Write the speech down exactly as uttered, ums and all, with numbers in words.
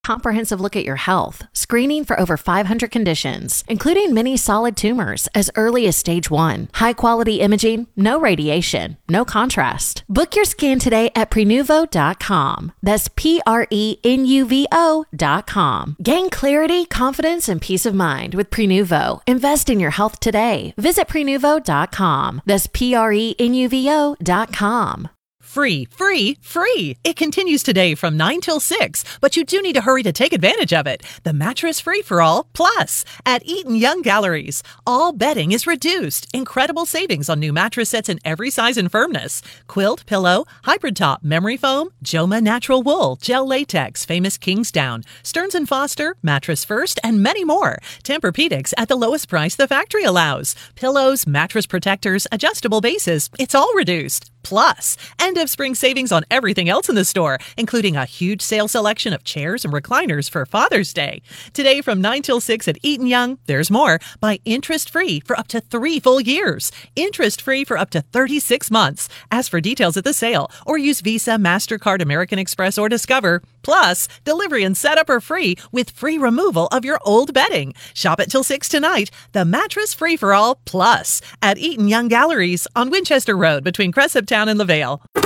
Comprehensive look at your health, screening for over five hundred conditions, including many solid tumors as early as stage one. High quality imaging, no radiation, no contrast. Book your scan today at prenuvo dot com. That's P R E N U V O dot com. Gain clarity, confidence, and peace of mind with Prenuvo. Invest in your health today. Visit prenuvo dot com. That's P R E N U V O dot com. Free, free, free. It continues today from nine till six, but you do need to hurry to take advantage of it. The Mattress Free-for-All Plus at Eaton Young Galleries. All bedding is reduced. Incredible savings on new mattress sets in every size and firmness. Quilt, pillow, hybrid top, memory foam, Joma natural wool, gel latex, famous Kingsdown, Stearns and Foster, Mattress First, and many more. Tempur-Pedics at the lowest price the factory allows. Pillows, mattress protectors, adjustable bases. It's all reduced. Plus, end of spring savings on everything else in the store, including a huge sale selection of chairs and recliners for Father's Day. Today from nine till six at Eaton Young, there's more. Buy interest-free for up to three full years. Interest-free for up to thirty-six months. Ask for details at the sale or use Visa, MasterCard, American Express, or Discover. Plus, delivery and setup are free with free removal of your old bedding. Shop it till six tonight. The Mattress Free-for-All Plus at Eaton Young Galleries on Winchester Road between Cresaptown and LaVale.